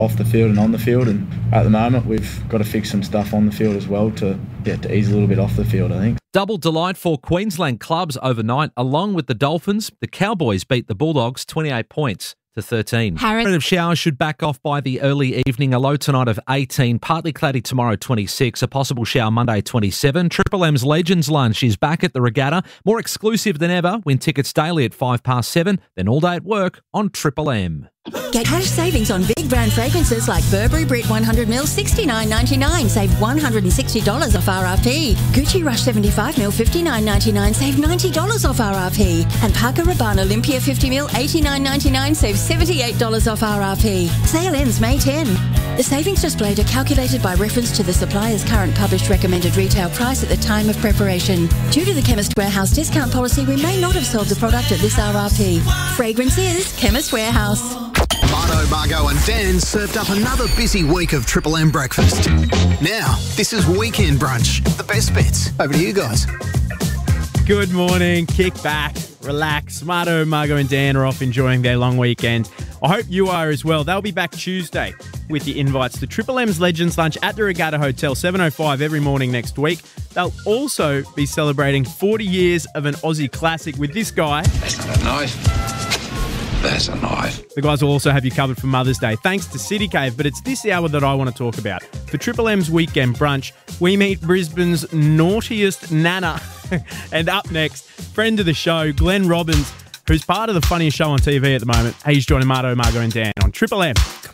off the field and on the field, and at the moment we've got to fix some stuff on the field as well to ease a little bit off the field, I think. Double delight for Queensland clubs overnight. Along with the Dolphins, the Cowboys beat the Bulldogs 28 points to 13. Of showers should back off by the early evening. A low tonight of 18. Partly cloudy tomorrow, 26. A possible shower Monday, 27. Triple M's Legends Lunch is back at the Regatta. More exclusive than ever. Win tickets daily at 7:05. Then all day at work on Triple M. Get cash savings on big brand fragrances like Burberry Brit 100ml, $69.99. Save $160 off RRP. Gucci Rush 75ml, $59.99. Save $90 off RRP. And Parker Rabanne Olympia 50ml, $89.99. Save $78 off RRP. Sale ends May 10. The savings displayed are calculated by reference to the supplier's current published recommended retail price at the time of preparation. Due to the Chemist Warehouse discount policy, we may not have sold the product at this RRP. Fragrance is Chemist Warehouse. Marto, Margot and Dan served up another busy week of Triple M breakfast. Now, this is Weekend Brunch. The best bits. Over to you guys. Good morning. Kick back, relax. Marto, Margot and Dan are off enjoying their long weekend. I hope you are as well. They'll be back Tuesday with the invites to Triple M's Legends Lunch at the Regatta Hotel, 7:05 every morning next week. They'll also be celebrating 40 years of an Aussie classic with this guy. That's not a knife. That's a knife. The guys will also have you covered for Mother's Day, thanks to City Cave, but it's this hour that I want to talk about. For Triple M's Weekend Brunch, we meet Brisbane's naughtiest nana. And up next, friend of the show, Glenn Robbins, who's part of the funniest show on TV at the moment. He's joining Marto, Margot and Dan on Triple M.